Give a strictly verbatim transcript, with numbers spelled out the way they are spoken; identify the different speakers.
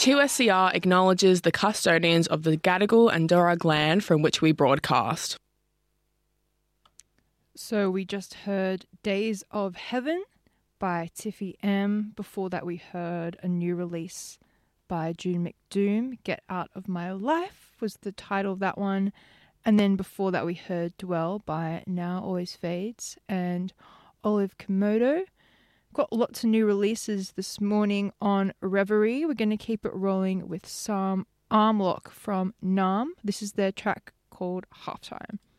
Speaker 1: two S C R acknowledges the custodians of the Gadigal and Darug land from which we broadcast.
Speaker 2: So we just heard Days of Heaven by Tiffy M. Before that we heard a new release by June McDoom. Get Out of My Life was the title of that one. And then before that we heard Dwell by Now Always Fades and Olive Komodo. Got lots of new releases this morning on Reverie. We're going to keep it rolling with some Armlock from Nam. This is their track called Halftime.